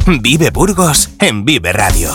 Vive Burgos en Vive Radio.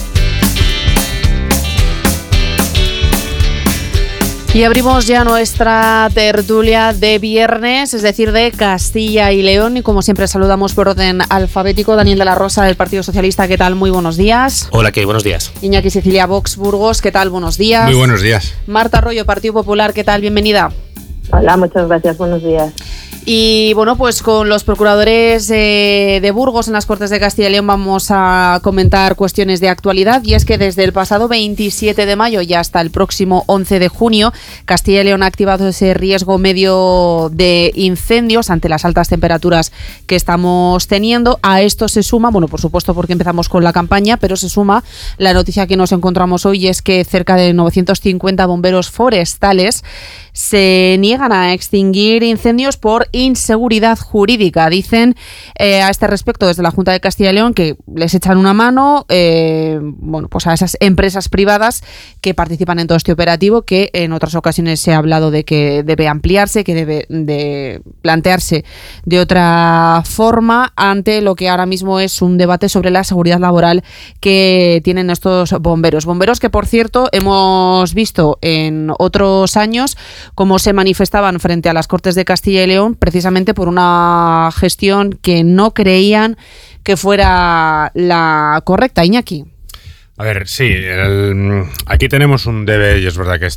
Y abrimos ya nuestra tertulia de viernes, es decir, de Castilla y León. Y como siempre saludamos por orden alfabético. Daniel de la Rosa, del Partido Socialista, ¿qué tal? Muy buenos días. Hola, ¿qué? Buenos días. Iñaki Sicilia, Vox Burgos, ¿qué tal? Buenos días. Muy buenos días. Marta Arroyo, Partido Popular, ¿qué tal? Bienvenida. Hola, muchas gracias, buenos días. Y bueno, pues con los procuradores de Burgos en las Cortes de Castilla y León vamos a comentar cuestiones de actualidad, y es que desde el pasado 27 de mayo y hasta el próximo 11 de junio, Castilla y León ha activado ese riesgo medio de incendios ante las altas temperaturas que estamos teniendo. A esto se suma, bueno, por supuesto porque empezamos con la campaña, pero se suma la noticia que nos encontramos hoy, y es que cerca de 950 bomberos forestales se niegan a extinguir incendios por inseguridad jurídica. Dicen a este respecto desde la Junta de Castilla y León que les echan una mano bueno, pues a esas empresas privadas que participan en todo este operativo, que en otras ocasiones se ha hablado de que debe ampliarse, que debe de plantearse de otra forma ante lo que ahora mismo es un debate sobre la seguridad laboral que tienen estos bomberos. Bomberos que, por cierto, hemos visto en otros años cómo se manifestaban frente a las Cortes de Castilla y León precisamente por una gestión que no creían que fuera la correcta. Iñaki. A ver, sí, aquí tenemos un debe, y es verdad que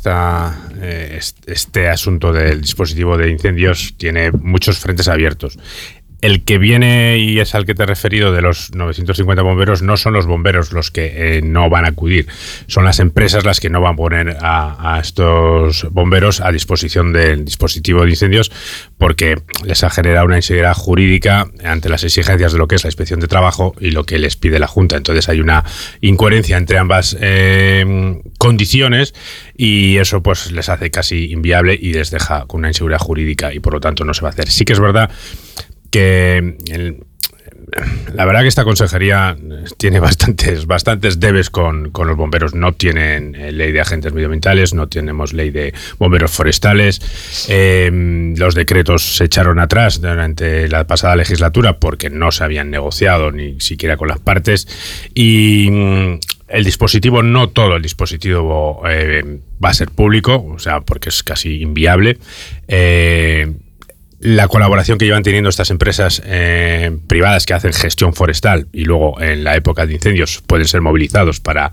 este asunto del dispositivo de incendios tiene muchos frentes abiertos. El que viene, y es al que te he referido, de los 950 bomberos, no son los bomberos los que no van a acudir, son las empresas las que no van a poner a estos bomberos a disposición del dispositivo de incendios, porque les ha generado una inseguridad jurídica ante las exigencias de lo que es la inspección de trabajo y lo que les pide la Junta. Entonces hay una incoherencia entre ambas condiciones, y eso pues les hace casi inviable y les deja con una inseguridad jurídica, y por lo tanto no se va a hacer. Sí que es verdad que la verdad que esta consejería tiene bastantes debes con los bomberos. No tienen ley de agentes medioambientales, no tenemos ley de bomberos forestales. Los decretos se echaron atrás durante la pasada legislatura porque no se habían negociado ni siquiera con las partes, y el dispositivo, no todo el dispositivo va a ser público, o sea, porque es casi inviable. La colaboración que llevan teniendo estas empresas privadas que hacen gestión forestal y luego en la época de incendios pueden ser movilizados para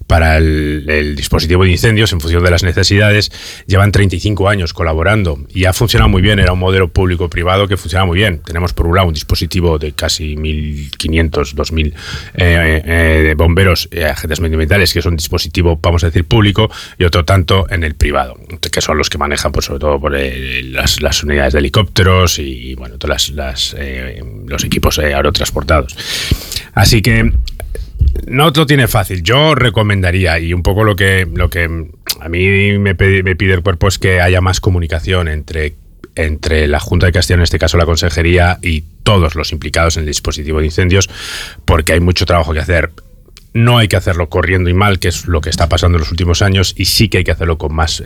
el dispositivo de incendios en función de las necesidades, llevan 35 años colaborando y ha funcionado muy bien. Era un modelo público-privado que funcionaba muy bien. Tenemos por un lado un dispositivo de casi 1.500, 2.000 bomberos y agentes medioambientales, que es un dispositivo, vamos a decir, público, y otro tanto en el privado, que son los que manejan pues, sobre todo por las unidades de helicópteros y bueno, todas los equipos aerotransportados. Así que no lo tiene fácil. Yo recomendaría, y un poco lo que a mí me pide el cuerpo, es que haya más comunicación entre la Junta de Castilla, en este caso la Consejería, y todos los implicados en el dispositivo de incendios, porque hay mucho trabajo que hacer. No hay que hacerlo corriendo y mal, que es lo que está pasando en los últimos años, y sí que hay que hacerlo con más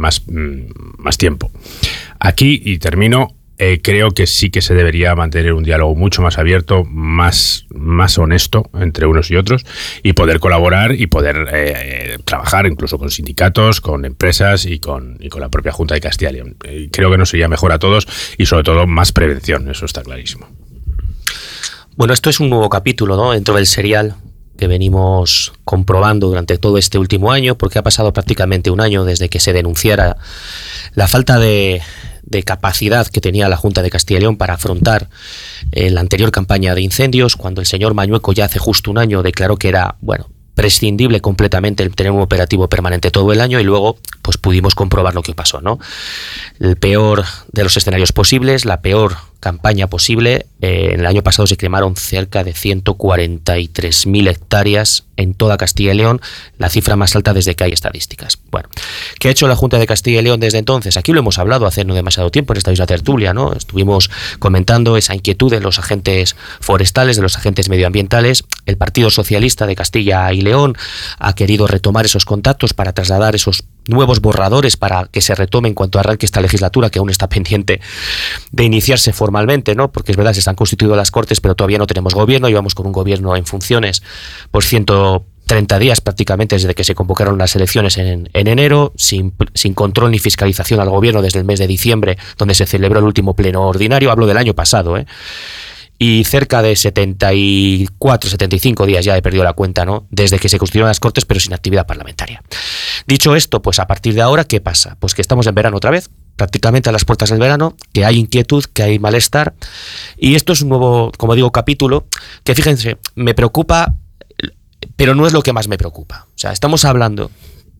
tiempo. Aquí, y termino, creo que sí que se debería mantener un diálogo mucho más abierto, más honesto entre unos y otros, y poder colaborar y poder trabajar incluso con sindicatos, con empresas y con la propia Junta de Castilla y León. Creo que nos sería mejor a todos, y sobre todo más prevención, eso está clarísimo. Bueno, esto es un nuevo capítulo, ¿no?, dentro del serial que venimos comprobando durante todo este último año, porque ha pasado prácticamente un año desde que se denunciara la falta de capacidad que tenía la Junta de Castilla y León para afrontar la anterior campaña de incendios, cuando el señor Mañueco ya hace justo un año declaró que era, bueno, prescindible completamente el tener un operativo permanente todo el año, y luego pues pudimos comprobar lo que pasó, ¿no? El peor de los escenarios posibles, la peor campaña posible. En el año pasado se quemaron cerca de 143.000 hectáreas en toda Castilla y León, la cifra más alta desde que hay estadísticas. Bueno, ¿qué ha hecho la Junta de Castilla y León desde entonces? Aquí lo hemos hablado hace no demasiado tiempo en esta misma tertulia, ¿no? Estuvimos comentando esa inquietud de los agentes forestales, de los agentes medioambientales. El Partido Socialista de Castilla y León ha querido retomar esos contactos para trasladar esos nuevos borradores para que se retome en cuanto arranque esta legislatura, que aún está pendiente de iniciarse formalmente, ¿no? Porque es verdad, se están constituido las Cortes, pero todavía no tenemos gobierno, llevamos con un gobierno en funciones por 130 días prácticamente desde que se convocaron las elecciones en enero, sin control ni fiscalización al gobierno desde el mes de diciembre, donde se celebró el último pleno ordinario, hablo del año pasado, y cerca de 74, 75 días, ya he perdido la cuenta, ¿no?, desde que se constituyeron las Cortes, pero sin actividad parlamentaria. Dicho esto, pues a partir de ahora, ¿qué pasa? Pues que estamos en verano otra vez, prácticamente a las puertas del verano, que hay inquietud, que hay malestar, y esto es un nuevo, como digo, capítulo, que fíjense, me preocupa, pero no es lo que más me preocupa. O sea, estamos hablando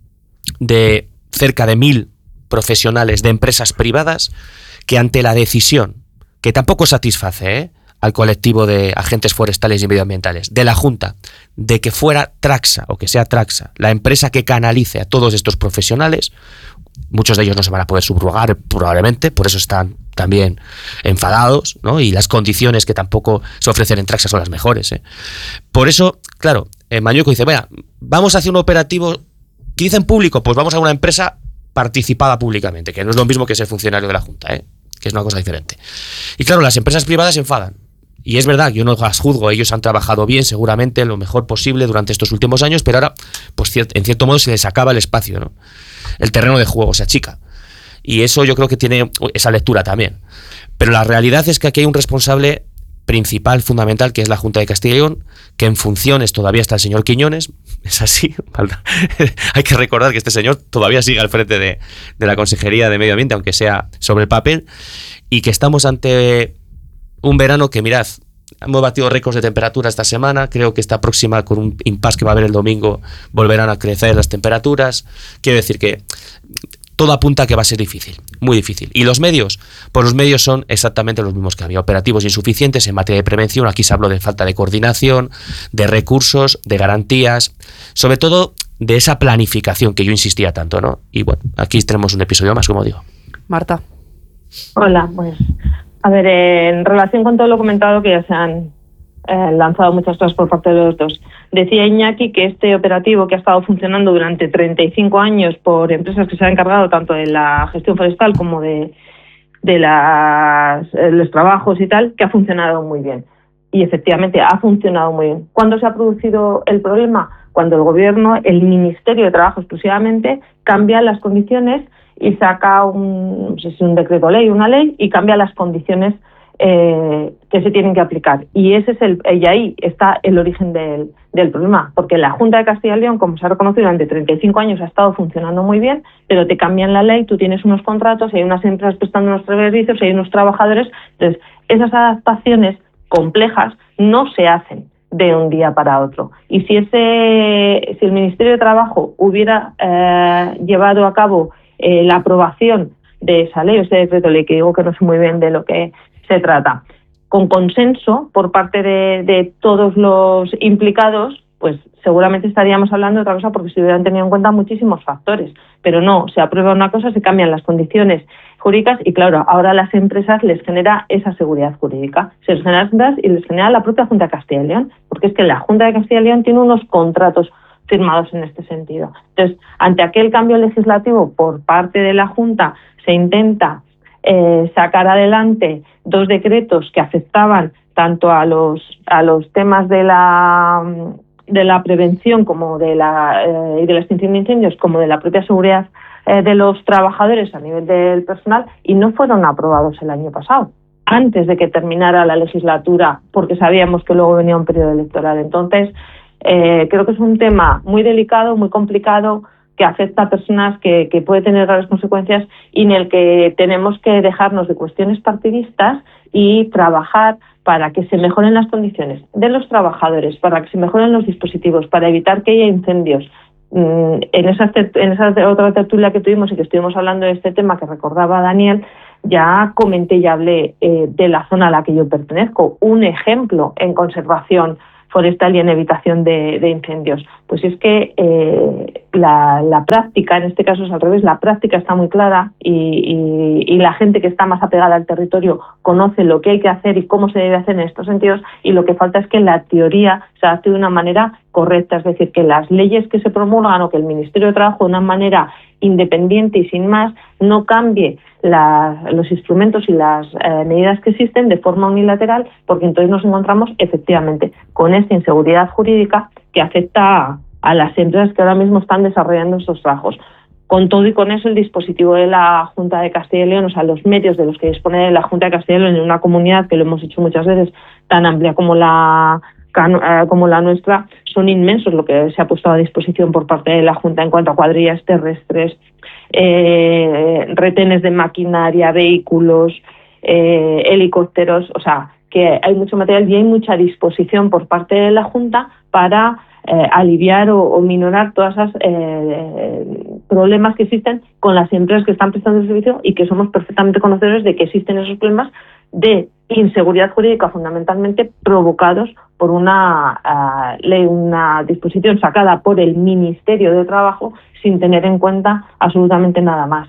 de cerca de 1.000 profesionales de empresas privadas que ante la decisión, que tampoco satisface, al colectivo de agentes forestales y medioambientales, de la Junta, de que fuera Traxa, o que sea Traxa, la empresa que canalice a todos estos profesionales, muchos de ellos no se van a poder subrogar probablemente, por eso están también enfadados, ¿no? Y las condiciones que tampoco se ofrecen en Traxa son las mejores, Por eso, claro, Mañueco dice, bueno, vamos a hacer un operativo, ¿qué dice en público? Pues vamos a una empresa participada públicamente, que no es lo mismo que ser funcionario de la Junta, que es una cosa diferente. Y claro, las empresas privadas se enfadan. Y es verdad, yo no las juzgo, ellos han trabajado bien, seguramente, lo mejor posible durante estos últimos años, pero ahora, pues en cierto modo, se les acaba el espacio, ¿no? El terreno de juego se achica. Y eso yo creo que tiene esa lectura también. Pero la realidad es que aquí hay un responsable principal, fundamental, que es la Junta de Castilla y León, que en funciones todavía está el señor Quiñones, es así, hay que recordar que este señor todavía sigue al frente de la Consejería de Medio Ambiente, aunque sea sobre el papel, y que estamos ante un verano que, mirad, hemos batido récords de temperatura esta semana, creo que esta próxima, con un impasse que va a haber el domingo, volverán a crecer las temperaturas. Quiero decir que todo apunta a que va a ser difícil, muy difícil. ¿Y los medios? Pues los medios son exactamente los mismos que había. Operativos insuficientes en materia de prevención, aquí se habló de falta de coordinación, de recursos, de garantías, sobre todo de esa planificación que yo insistía tanto, ¿no? Y bueno, aquí tenemos un episodio más, como digo. Marta. Hola, pues a ver, en relación con todo lo comentado, que ya se han lanzado muchas cosas por parte de los dos, decía Iñaki que este operativo, que ha estado funcionando durante 35 años por empresas que se han encargado tanto de la gestión forestal como de los trabajos y tal, que ha funcionado muy bien. Y efectivamente ha funcionado muy bien. ¿Cuándo se ha producido el problema? Cuando el gobierno, el Ministerio de Trabajo exclusivamente, cambia las condiciones y saca un decreto ley, una ley, y cambia las condiciones que se tienen que aplicar. Y ese es y ahí está el origen del problema, porque la Junta de Castilla y León, como se ha reconocido, durante 35 años ha estado funcionando muy bien, pero te cambian la ley, tú tienes unos contratos, hay unas empresas prestando unos servicios, hay unos trabajadores. Entonces, esas adaptaciones complejas no se hacen de un día para otro. Y si el Ministerio de Trabajo hubiera llevado a cabo la aprobación de esa ley, o ese decreto ley, que digo que no sé muy bien de lo que se trata, con consenso por parte de todos los implicados, pues seguramente estaríamos hablando de otra cosa, porque se hubieran tenido en cuenta muchísimos factores. Pero no, se aprueba una cosa, se cambian las condiciones jurídicas y claro, ahora a las empresas les genera esa seguridad jurídica. Se les genera y les genera la propia Junta de Castilla y León, porque es que la Junta de Castilla y León tiene unos contratos firmados en este sentido. Entonces, ante aquel cambio legislativo por parte de la Junta, se intenta sacar adelante dos decretos que afectaban tanto a los temas de la prevención como y de la extinción de incendios, como de la propia seguridad de los trabajadores a nivel del personal, y no fueron aprobados el año pasado, antes de que terminara la legislatura, porque sabíamos que luego venía un periodo electoral. Entonces, creo que es un tema muy delicado, muy complicado, que afecta a personas, que puede tener graves consecuencias, y en el que tenemos que dejarnos de cuestiones partidistas y trabajar para que se mejoren las condiciones de los trabajadores, para que se mejoren los dispositivos, para evitar que haya incendios. En esa otra tertulia que tuvimos y que estuvimos hablando de este tema que recordaba Daniel, ya comenté y hablé de la zona a la que yo pertenezco, un ejemplo en conservación forestal y en evitación de incendios. Pues es que la práctica, en este caso es al revés, la práctica está muy clara y la gente que está más apegada al territorio conoce lo que hay que hacer y cómo se debe hacer en estos sentidos, y lo que falta es que la teoría se hace de una manera correcta, es decir, que las leyes que se promulgan o que el Ministerio de Trabajo de una manera independiente y sin más, no cambie los instrumentos y las medidas que existen de forma unilateral, porque entonces nos encontramos efectivamente con esta inseguridad jurídica que afecta a las empresas que ahora mismo están desarrollando estos trabajos. Con todo y con eso, el dispositivo de la Junta de Castilla y León, o sea, los medios de los que dispone la Junta de Castilla y León en una comunidad, que lo hemos hecho muchas veces, tan amplia como la nuestra, son inmensos lo que se ha puesto a disposición por parte de la Junta en cuanto a cuadrillas terrestres, retenes de maquinaria, vehículos, helicópteros, o sea, que hay mucho material y hay mucha disposición por parte de la Junta para aliviar o minorar todos esos problemas que existen con las empresas que están prestando el servicio, y que somos perfectamente conocedores de que existen esos problemas de inseguridad jurídica fundamentalmente provocados por una ley, una disposición sacada por el Ministerio de Trabajo sin tener en cuenta absolutamente nada más.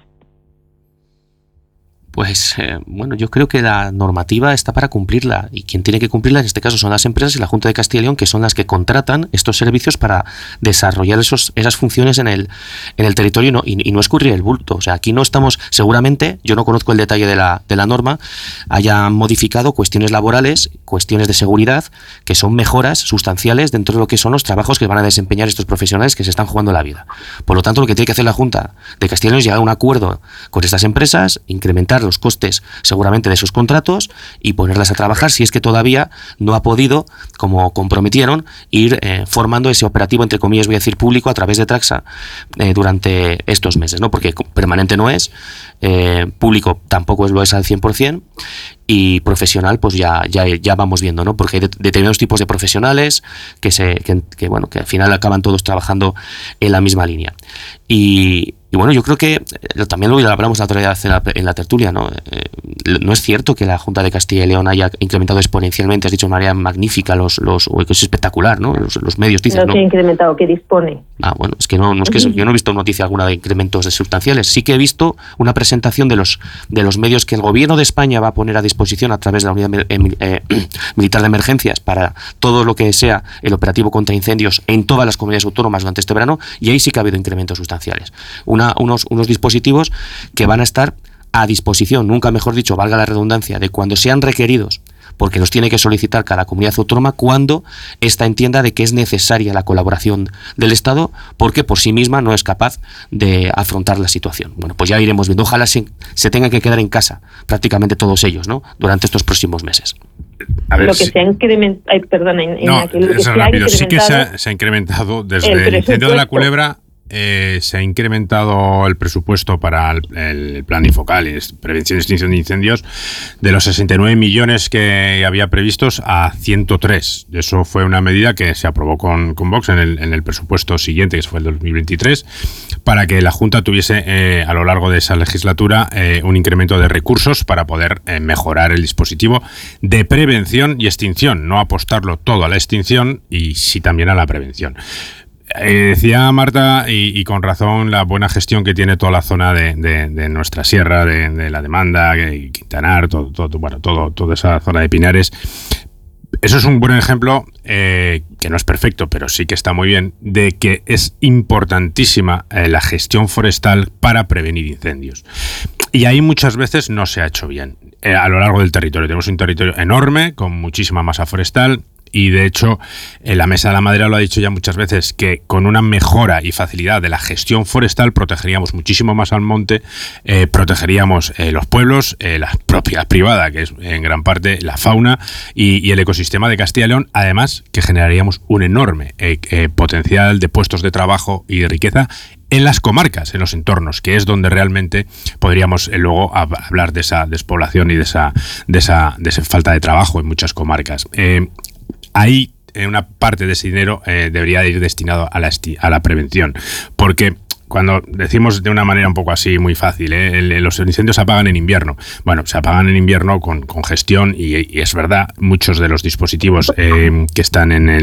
Pues bueno, yo creo que la normativa está para cumplirla, y quien tiene que cumplirla en este caso son las empresas y la Junta de Castilla y León, que son las que contratan estos servicios para desarrollar esas funciones en el territorio, y no escurrir el bulto. O sea, aquí no estamos, seguramente, yo no conozco el detalle de la norma, hayan modificado cuestiones laborales, cuestiones de seguridad, que son mejoras sustanciales dentro de lo que son los trabajos que van a desempeñar estos profesionales que se están jugando la vida. Por lo tanto, lo que tiene que hacer la Junta de Castilla y León es llegar a un acuerdo con estas empresas, incrementar los costes seguramente de esos contratos y ponerlas a trabajar, si es que todavía no ha podido, como comprometieron, ir formando ese operativo, entre comillas voy a decir público, a través de Traxa durante estos meses, ¿no? Porque permanente no es, público tampoco lo es al 100%, y profesional pues ya vamos viendo, ¿no? Porque hay determinados tipos de profesionales que al final acaban todos trabajando en la misma línea. Y bueno, yo creo que también lo hablamos la otra vez en la tertulia, ¿no? No es cierto que la Junta de Castilla y León haya incrementado exponencialmente, has dicho de manera magnífica, que es espectacular, ¿no? Los medios dicen, no se ha incrementado, que dispone. Bueno, es que no es que yo no he visto noticia alguna de incrementos sustanciales. Sí que he visto una presentación de los medios que el Gobierno de España va a poner a disposición a través de la Unidad Militar de Emergencias para todo lo que sea el operativo contra incendios en todas las comunidades autónomas durante este verano, y ahí sí que ha habido incrementos sustanciales. Unos dispositivos que van a estar a disposición, nunca mejor dicho, valga la redundancia, de cuando sean requeridos, porque los tiene que solicitar cada comunidad autónoma cuando ésta entienda de que es necesaria la colaboración del Estado, porque por sí misma no es capaz de afrontar la situación. Bueno, pues ya iremos viendo. Ojalá se tengan que quedar en casa prácticamente todos ellos, ¿no?, durante estos próximos meses. A ver, lo que se ha incrementado, sí que se ha incrementado desde el incendio de la Culebra. Se ha incrementado el presupuesto para el plan IFOCAL, prevención y extinción de incendios, de los 69 millones que había previstos a 103. Eso fue una medida que se aprobó con Vox en el presupuesto siguiente, que fue el 2023, para que la Junta tuviese a lo largo de esa legislatura un incremento de recursos para poder mejorar el dispositivo de prevención y extinción, no apostarlo todo a la extinción y sí también a la prevención. Decía Marta, y con razón, la buena gestión que tiene toda la zona de nuestra sierra, de la Demanda, Quintanar, toda esa zona de Pinares. Eso es un buen ejemplo, que no es perfecto, pero sí que está muy bien, de que es importantísima la gestión forestal para prevenir incendios. Y ahí muchas veces no se ha hecho bien. A lo largo del territorio tenemos un territorio enorme, con muchísima masa forestal. Y de hecho, la Mesa de la Madera lo ha dicho ya muchas veces, que con una mejora y facilidad de la gestión forestal protegeríamos muchísimo más al monte, protegeríamos los pueblos, la propiedad privada, que es en gran parte la fauna y el ecosistema de Castilla y León, además que generaríamos un enorme potencial de puestos de trabajo y de riqueza en las comarcas, en los entornos, que es donde realmente podríamos luego hablar de esa despoblación y de esa falta de trabajo en muchas comarcas. Ahí una parte de ese dinero debería ir destinado a la prevención, porque cuando decimos de una manera un poco así muy fácil, los incendios se apagan en invierno. Bueno, se apagan en invierno con gestión y es verdad, muchos de los dispositivos que están en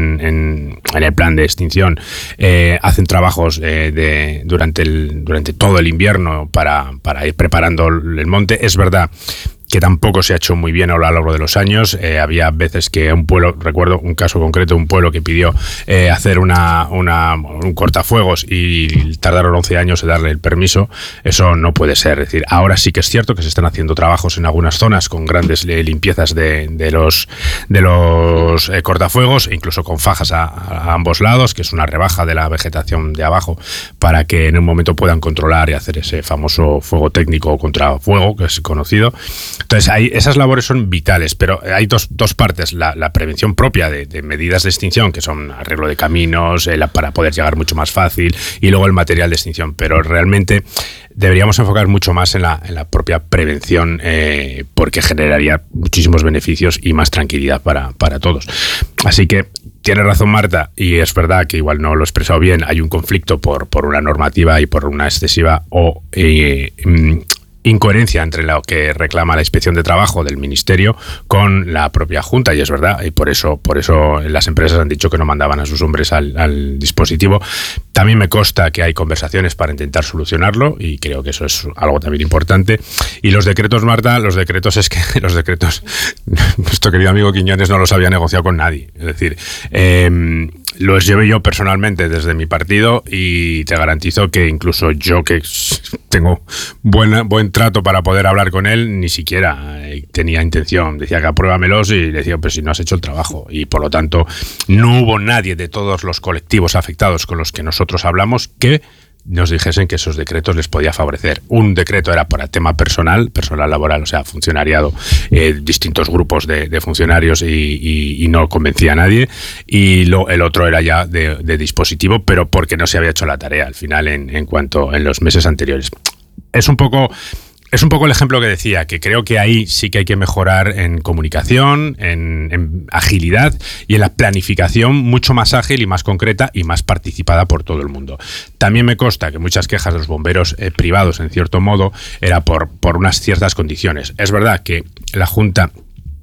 el plan de extinción hacen trabajos durante todo el invierno para ir preparando el monte. Es verdad que tampoco se ha hecho muy bien a lo largo de los años. Había veces que un pueblo, recuerdo un caso concreto, un pueblo que pidió hacer un cortafuegos y tardaron 11 años en darle el permiso. Eso no puede ser. Es decir, ahora sí que es cierto que se están haciendo trabajos en algunas zonas con grandes limpiezas de los cortafuegos, incluso con fajas a ambos lados, que es una rebaja de la vegetación de abajo para que en un momento puedan controlar y hacer ese famoso fuego técnico o contrafuego, que es conocido. Entonces, esas labores son vitales, pero hay dos partes. La prevención propia de medidas de extinción, que son arreglo de caminos, para poder llegar mucho más fácil, y luego el material de extinción. Pero realmente deberíamos enfocar mucho más en la propia prevención, porque generaría muchísimos beneficios y más tranquilidad para todos. Así que tiene razón Marta, y es verdad que igual no lo he expresado bien, hay un conflicto por una normativa y por una excesiva incoherencia entre lo que reclama la Inspección de Trabajo del Ministerio con la propia Junta, y es verdad, y por eso las empresas han dicho que no mandaban a sus hombres al dispositivo. También me consta que hay conversaciones para intentar solucionarlo, y creo que eso es algo también importante. Y los decretos, Marta, nuestro querido amigo Quiñones no los había negociado con nadie. Es decir, los llevé yo personalmente desde mi partido, y te garantizo que incluso yo, que tengo buen trato para poder hablar con él, ni siquiera tenía intención. Decía que apruébamelos, y le decía, pues si no has hecho el trabajo. Y por lo tanto no hubo nadie de todos los colectivos afectados con los que nosotros hablamos que nos dijesen que esos decretos les podía favorecer. Un decreto era para tema personal laboral, o sea, funcionariado, distintos grupos de funcionarios, y no convencía a nadie. Y el otro era ya de dispositivo, pero porque no se había hecho la tarea al final en los meses anteriores. Es un poco el ejemplo que decía, que creo que ahí sí que hay que mejorar en comunicación, en agilidad y en la planificación mucho más ágil y más concreta y más participada por todo el mundo. También me consta que muchas quejas de los bomberos privados, en cierto modo, era por unas ciertas condiciones. Es verdad que la Junta,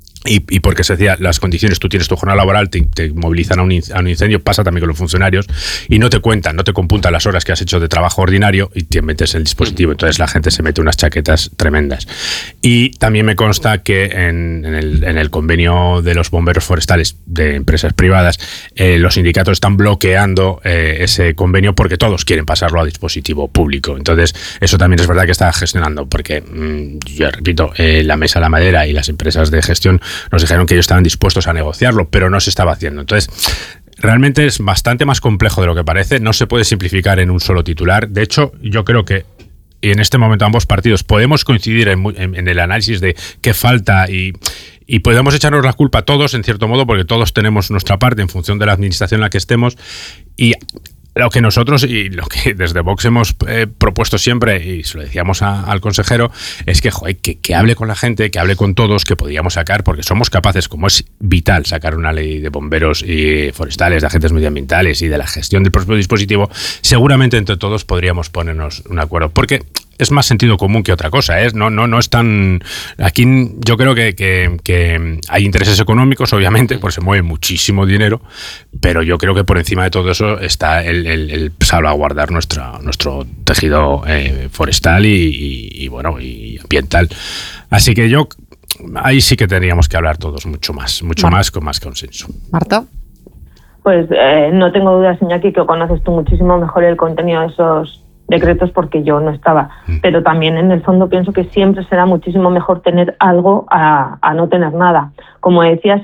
y porque se decía, las condiciones, tú tienes tu jornada laboral, te movilizan a un incendio, pasa también con los funcionarios, y no te computan las horas que has hecho de trabajo ordinario, y te metes en el dispositivo. Entonces la gente se mete unas chaquetas tremendas. Y también me consta que en el convenio de los bomberos forestales de empresas privadas, los sindicatos están bloqueando ese convenio porque todos quieren pasarlo a dispositivo público. Entonces eso también es verdad que está gestionando, porque yo repito, la Mesa de la Madera y las empresas de gestión nos dijeron que ellos estaban dispuestos a negociarlo, pero no se estaba haciendo. Entonces, realmente es bastante más complejo de lo que parece. No se puede simplificar en un solo titular. De hecho, yo creo que en este momento ambos partidos podemos coincidir en el análisis de qué falta, y podemos echarnos la culpa todos, en cierto modo, porque todos tenemos nuestra parte en función de la administración en la que estemos. Y lo que nosotros, y lo que desde Vox hemos propuesto siempre, y se lo decíamos al consejero, es que hable con la gente, que hable con todos, que podríamos sacar, porque somos capaces, como es vital sacar una ley de bomberos y forestales, de agentes medioambientales y de la gestión del propio dispositivo. Seguramente entre todos podríamos ponernos un acuerdo, porque es más sentido común que otra cosa, ¿eh? No es tan... Aquí yo creo que hay intereses económicos, obviamente, porque se mueve muchísimo dinero, pero yo creo que por encima de todo eso está el salvaguardar nuestro tejido forestal y ambiental. Así que ahí sí que tendríamos que hablar todos mucho más, con más consenso. Marta. Pues no tengo dudas, Iñaki, que conoces tú muchísimo mejor el contenido de esos decretos, porque yo no estaba. Pero también en el fondo pienso que siempre será muchísimo mejor tener algo a no tener nada. Como decías,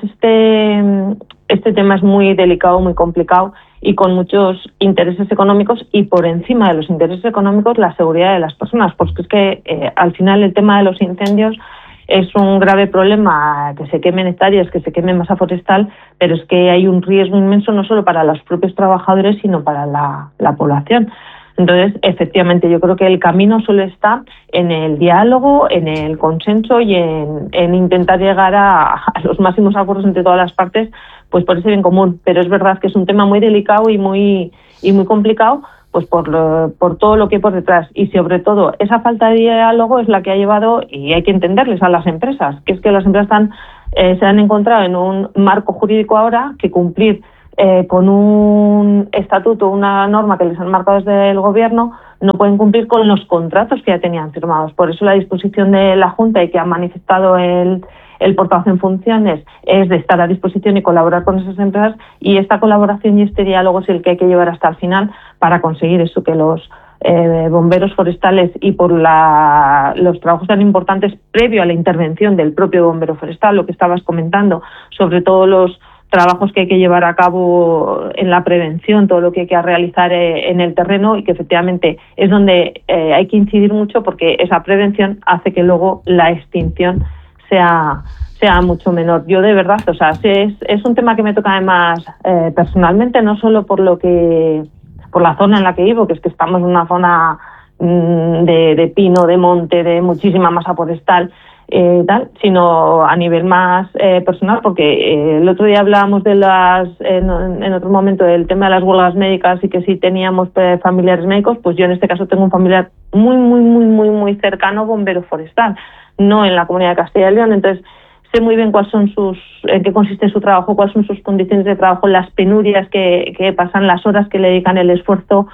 este tema es muy delicado, muy complicado, y con muchos intereses económicos, y por encima de los intereses económicos la seguridad de las personas, porque es que al final el tema de los incendios es un grave problema, que se quemen hectáreas, que se queme masa forestal, pero es que hay un riesgo inmenso no solo para los propios trabajadores, sino para la población. Entonces, efectivamente, yo creo que el camino solo está en el diálogo, en el consenso y en intentar llegar a los máximos acuerdos entre todas las partes, pues por ese bien común. Pero es verdad que es un tema muy delicado y muy complicado, pues por todo lo que hay por detrás. Y sobre todo, esa falta de diálogo es la que ha llevado, y hay que entenderles, a las empresas, que es que las empresas se han encontrado en un marco jurídico ahora que cumplir con un estatuto, una norma que les han marcado desde el gobierno, no pueden cumplir con los contratos que ya tenían firmados. Por eso la disposición de la Junta y que ha manifestado el portavoz en funciones es de estar a disposición y colaborar con esas empresas, y esta colaboración y este diálogo es el que hay que llevar hasta el final para conseguir eso, que los bomberos forestales y por los trabajos tan importantes previo a la intervención del propio bombero forestal, lo que estabas comentando, sobre todo los trabajos que hay que llevar a cabo en la prevención, todo lo que hay que realizar en el terreno, y que efectivamente es donde hay que incidir mucho, porque esa prevención hace que luego la extinción sea mucho menor. Yo de verdad, o sea, es un tema que me toca además personalmente, no solo por la zona en la que vivo, que es que estamos en una zona de pino, de monte, de muchísima masa forestal, sino a nivel más personal, porque el otro día hablábamos de en otro momento del tema de las huelgas médicas y que si teníamos familiares médicos, pues yo en este caso tengo un familiar muy, muy, muy, muy, muy cercano, bombero forestal, no en la Comunidad de Castilla y León. Entonces sé muy bien en qué consiste su trabajo, cuáles son sus condiciones de trabajo, las penurias que pasan, las horas que le dedican, el esfuerzo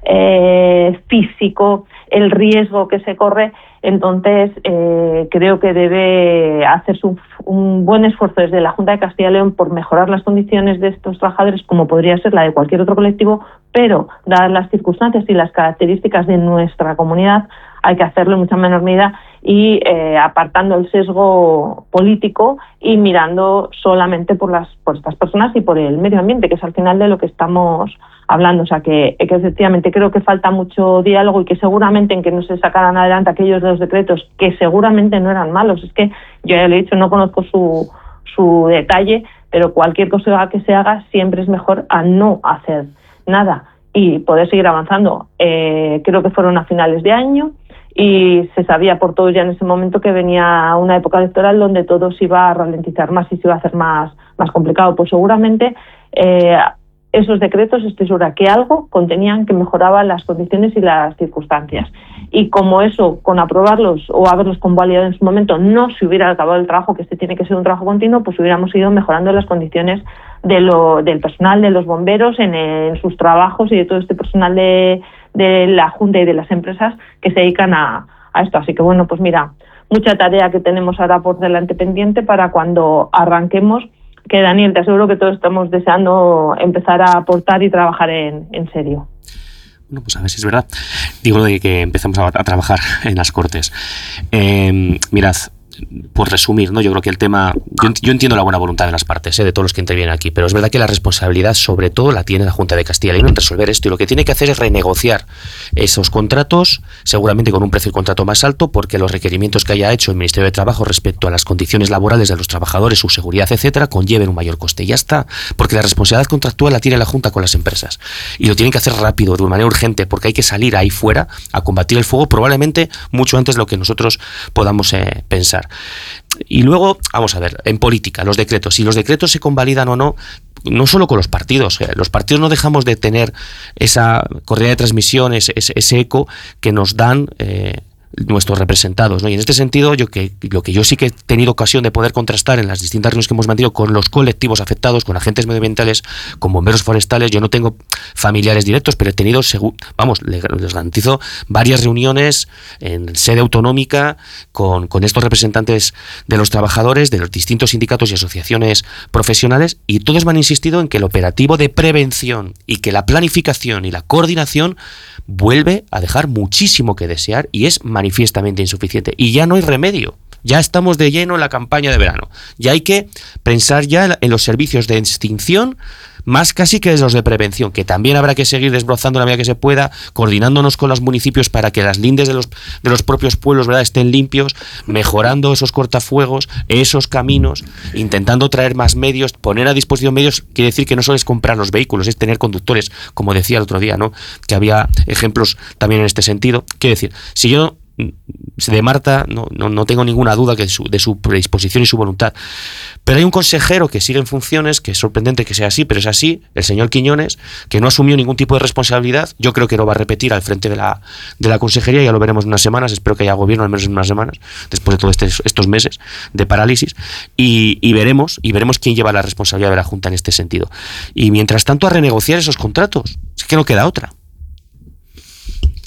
físico, el riesgo que se corre. Entonces creo que debe hacerse un buen esfuerzo desde la Junta de Castilla y León por mejorar las condiciones de estos trabajadores, como podría ser la de cualquier otro colectivo, pero dadas las circunstancias y las características de nuestra comunidad, hay que hacerlo en mucha menor medida y apartando el sesgo político y mirando solamente por estas personas y por el medio ambiente, que es al final de lo que estamos hablando. O sea, que efectivamente creo que falta mucho diálogo, y que seguramente en que no se sacaran adelante aquellos de los decretos que seguramente no eran malos. Es que yo ya lo he dicho, no conozco su detalle, pero cualquier cosa que se haga siempre es mejor a no hacer nada y poder seguir avanzando. Creo que fueron a finales de año y se sabía por todos ya en ese momento que venía una época electoral donde todo se iba a ralentizar más y se iba a hacer más complicado. Pues seguramente esos decretos, estoy segura que algo contenían que mejoraban las condiciones y las circunstancias. Y como eso, con aprobarlos o haberlos convalidado en su momento, no se hubiera acabado el trabajo, que este tiene que ser un trabajo continuo, pues hubiéramos ido mejorando las condiciones del personal, de los bomberos en sus trabajos y de todo este personal de la Junta y de las empresas que se dedican a esto. Así que bueno, pues mira, mucha tarea que tenemos ahora por delante pendiente para cuando arranquemos, que Daniel, te aseguro que todos estamos deseando empezar a aportar y trabajar en serio. Bueno, pues a ver si es verdad. Digo de que empezamos a trabajar en las Cortes. Mirad, por resumir, ¿no? Yo creo que el tema... Yo entiendo la buena voluntad de las partes, de todos los que intervienen aquí, pero es verdad que la responsabilidad sobre todo la tiene la Junta de Castilla y León en resolver esto, y lo que tiene que hacer es renegociar esos contratos, seguramente con un precio de contrato más alto, porque los requerimientos que haya hecho el Ministerio de Trabajo respecto a las condiciones laborales de los trabajadores, su seguridad, etcétera, conlleven un mayor coste. Y ya está, porque la responsabilidad contractual la tiene la Junta con las empresas, y lo tienen que hacer rápido, de manera urgente, porque hay que salir ahí fuera a combatir el fuego, probablemente mucho antes de lo que nosotros podamos pensar. Y luego, vamos a ver, en política, los decretos, si los decretos se convalidan o no, no solo con los partidos no dejamos de tener esa correa de transmisión, ese eco que nos dan nuestros representados, ¿no? Y en este sentido, lo que yo sí que he tenido ocasión de poder contrastar en las distintas reuniones que hemos mantenido con los colectivos afectados, con agentes medioambientales, con bomberos forestales, yo no tengo familiares directos, pero he tenido, les garantizo, varias reuniones en sede autonómica con estos representantes de los trabajadores, de los distintos sindicatos y asociaciones profesionales, y todos me han insistido en que el operativo de prevención y que la planificación y la coordinación vuelve a dejar muchísimo que desear y es manifiestamente insuficiente. Y ya no hay remedio. Ya estamos de lleno en la campaña de verano. Ya hay que pensar ya en los servicios de extinción más casi que los de prevención, que también habrá que seguir desbrozando la medida que se pueda, coordinándonos con los municipios para que las lindes de los propios pueblos, ¿verdad?, estén limpios, mejorando esos cortafuegos, esos caminos, intentando traer más medios, poner a disposición medios. Quiere decir que no solo es comprar los vehículos, es tener conductores, como decía el otro día, ¿no?, que había ejemplos también en este sentido. Quiere decir, si yo de Marta no tengo ninguna duda de su predisposición y su voluntad, pero hay un consejero que sigue en funciones, que es sorprendente que sea así, pero es así, el señor Quiñones, que no asumió ningún tipo de responsabilidad. Yo creo que lo va a repetir al frente de la consejería, ya lo veremos en unas semanas, espero que haya gobierno al menos en unas semanas, después de todos estos meses de parálisis, y veremos quién lleva la responsabilidad de la Junta en este sentido. Y mientras tanto, a renegociar esos contratos, es que no queda otra.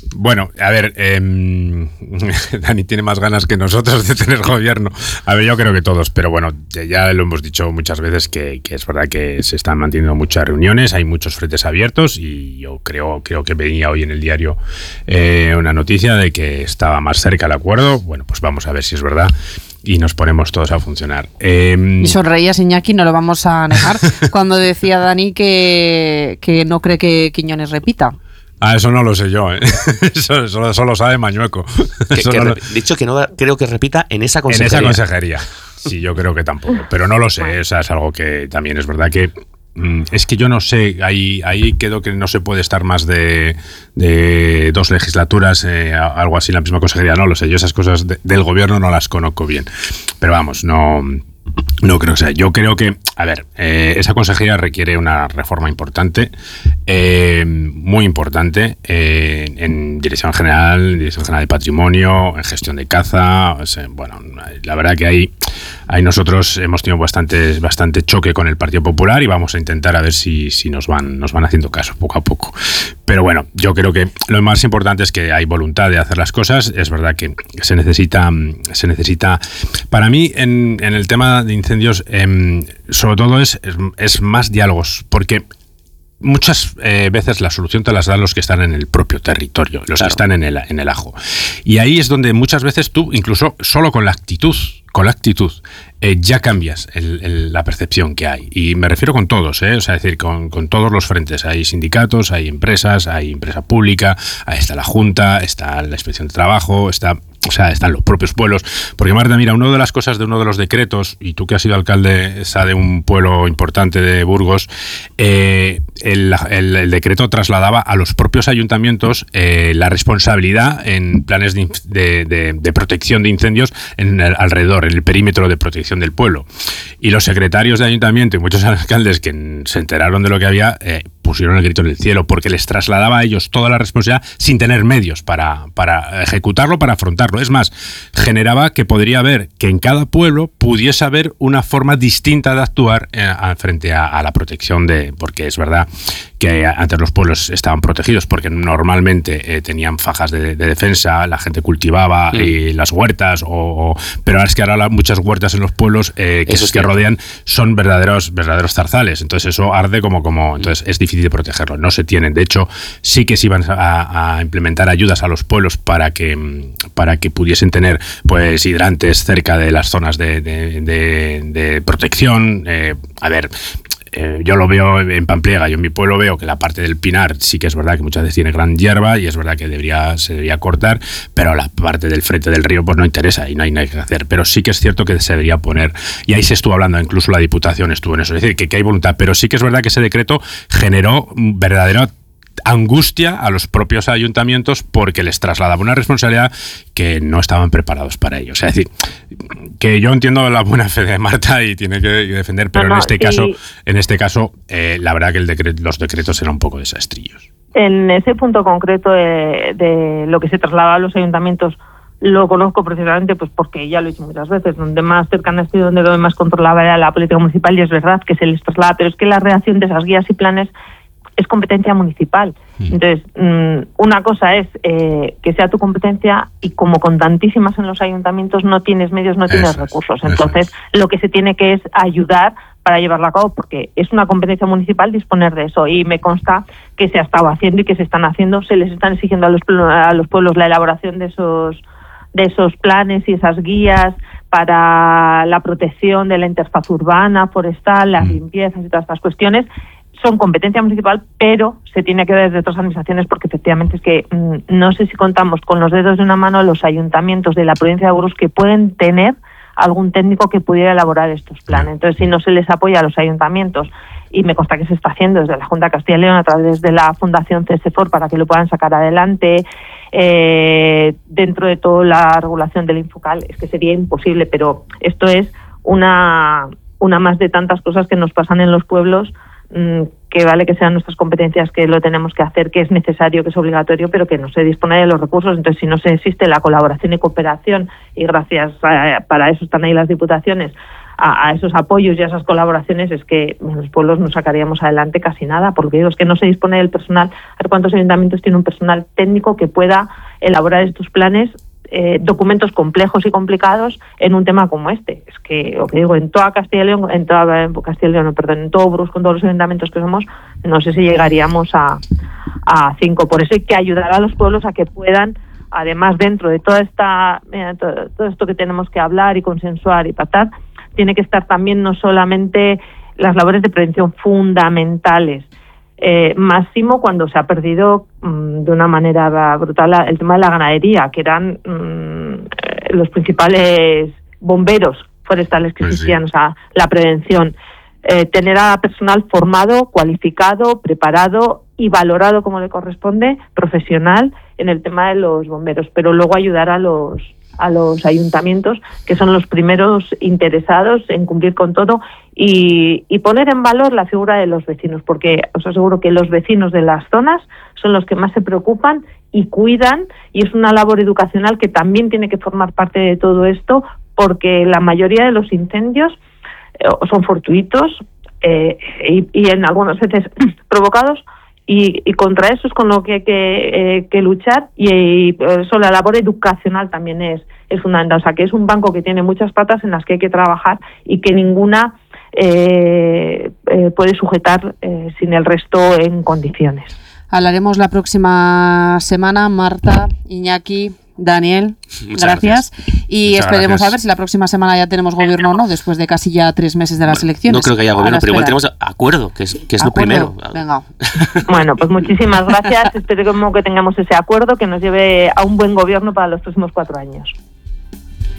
Bueno, a ver, Dani tiene más ganas que nosotros de tener gobierno. A ver, yo creo que todos, pero bueno, ya lo hemos dicho muchas veces que es verdad que se están manteniendo muchas reuniones, hay muchos frentes abiertos y yo creo que venía hoy en el diario una noticia de que estaba más cerca el acuerdo. Bueno, pues vamos a ver si es verdad y nos ponemos todos a funcionar. Y sonreías, Iñaki, no lo vamos a negar, cuando decía Dani que no cree que Quiñones repita. Eso no lo sé yo, ¿eh? Eso lo sabe Mañueco. Dicho que no creo que repita en esa consejería. En esa consejería. Sí, yo creo que tampoco. Pero no lo sé, o sea, es algo que también es verdad que... Es que yo no sé, ahí quedó que no se puede estar más de 2 legislaturas, algo así en la misma consejería. No lo sé, yo esas cosas del gobierno no las conozco bien. Pero vamos, no creo que sea. Yo creo que, a ver, esa consejería requiere una reforma importante, muy importante, en Dirección General de Patrimonio, en gestión de caza. O sea, bueno, la verdad que ahí nosotros hemos tenido bastante choque con el Partido Popular y vamos a intentar a ver si nos van haciendo caso poco a poco. Pero bueno, yo creo que lo más importante es que hay voluntad de hacer las cosas. Es verdad que se necesita para mí en el tema de incendios, sobre todo es más diálogos, porque muchas veces la solución te las dan los que están en el propio territorio, los que están en el ajo. Y ahí es donde muchas veces tú, incluso solo con la actitud, ya cambias la percepción que hay. Y me refiero con todos, o sea, es decir, con todos los frentes. Hay sindicatos, hay empresas, hay empresa pública, ahí está la Junta, está la Inspección de Trabajo, están los propios pueblos. Porque Marta, mira, una de las cosas de uno de los decretos, y tú que has sido alcalde de un pueblo importante de Burgos, el decreto trasladaba a los propios ayuntamientos la responsabilidad en planes de protección de incendios alrededor, en el perímetro de protección del pueblo. Y los secretarios de ayuntamiento y muchos alcaldes que se enteraron de lo que había, pusieron el grito en el cielo, porque les trasladaba a ellos toda la responsabilidad sin tener medios para ejecutarlo, para afrontarlo. Es más, generaba que podría haber que en cada pueblo pudiese haber una forma distinta de actuar frente a la protección porque es verdad que antes los pueblos estaban protegidos porque normalmente tenían fajas de defensa, la gente cultivaba las huertas, pero ahora es que ahora muchas huertas en los pueblos que rodean son verdaderos zarzales, entonces eso arde como entonces es difícil de protegerlo, no se tienen. De hecho, sí que se iban a implementar ayudas a los pueblos para que pudiesen tener pues hidrantes cerca de las zonas de protección. Yo lo veo en Pamplona, yo en mi pueblo veo que la parte del pinar sí que es verdad que muchas veces tiene gran hierba y es verdad que se debería cortar, pero la parte del frente del río pues no interesa y no hay nada que hacer, pero sí que es cierto que se debería poner, y ahí se estuvo hablando, incluso la Diputación estuvo en eso, es decir, que hay voluntad, pero sí que es verdad que ese decreto generó verdadero angustia a los propios ayuntamientos porque les trasladaba una responsabilidad que no estaban preparados para ello. O sea, es decir, que yo entiendo la buena fe de Marta y tiene que defender, pero en este caso, la verdad que los decretos eran un poco desastrillos. En ese punto concreto de lo que se traslada a los ayuntamientos, lo conozco precisamente pues porque ya lo he dicho muchas veces, donde más cercana estoy, donde lo más controlaba era la política municipal, y es verdad que se les traslada, pero es que la redacción de esas guías y planes es competencia municipal. Entonces, una cosa es que sea tu competencia y como con tantísimas en los ayuntamientos no tienes medios, no tienes recursos. Entonces, lo que se tiene que es ayudar para llevarlo a cabo, porque es una competencia municipal disponer de eso, y me consta que se ha estado haciendo y que se están haciendo, se les están exigiendo a los pueblos la elaboración de esos planes y esas guías para la protección de la interfaz urbana, forestal, las limpiezas y todas estas cuestiones. Son competencia municipal, pero se tiene que ver desde otras administraciones, porque efectivamente es que no sé si contamos con los dedos de una mano los ayuntamientos de la provincia de Burgos que pueden tener algún técnico que pudiera elaborar estos planes. Entonces, si no se les apoya a los ayuntamientos, y me consta que se está haciendo desde la Junta de Castilla y León a través de la Fundación CSFOR para que lo puedan sacar adelante, dentro de toda la regulación del Infocal, es que sería imposible, pero esto es una más de tantas cosas que nos pasan en los pueblos, que vale que sean nuestras competencias, que lo tenemos que hacer, que es necesario, que es obligatorio, pero que no se dispone de los recursos. Entonces, si no se existe la colaboración y cooperación, y gracias para eso están ahí las diputaciones, a esos apoyos y a esas colaboraciones, es que en los pueblos no sacaríamos adelante casi nada, porque digo, es que no se dispone del personal. A ver cuántos ayuntamientos tienen un personal técnico que pueda elaborar estos planes, documentos complejos y complicados en un tema como este. Es que, lo que digo, en toda Castilla y León, en todo Burgos, con todos los ayuntamientos que somos, no sé si llegaríamos a 5. Por eso hay que ayudar a los pueblos a que puedan, además, dentro de todo esto que tenemos que hablar y consensuar y pactar, tiene que estar también no solamente las labores de prevención fundamentales, máximo cuando se ha perdido de una manera brutal el tema de la ganadería, que eran los principales bomberos forestales que existían, o sea, la prevención. Tener a personal formado, cualificado, preparado y valorado como le corresponde, profesional, en el tema de los bomberos, pero luego ayudar a los ayuntamientos, que son los primeros interesados en cumplir con todo, y poner en valor la figura de los vecinos, porque os aseguro que los vecinos de las zonas son los que más se preocupan y cuidan, y es una labor educacional que también tiene que formar parte de todo esto, porque la mayoría de los incendios son fortuitos y en algunas veces provocados, y contra eso es con lo que hay que luchar, y eso, la labor educacional también es fundamental. O sea, que es un banco que tiene muchas patas en las que hay que trabajar y que ninguna puede sujetar sin el resto en condiciones. Hablaremos la próxima semana, Marta, Iñaki, Daniel, gracias. Y Muchas esperemos gracias. a ver si la próxima semana ya tenemos gobierno o no, después de casi ya 3 meses de las elecciones. No creo que haya gobierno, pero igual Espera. tenemos acuerdo, que es lo ¿Acuerdo? primero. Venga. Bueno, pues muchísimas gracias. Espero que tengamos ese acuerdo que nos lleve a un buen gobierno para los próximos 4 años.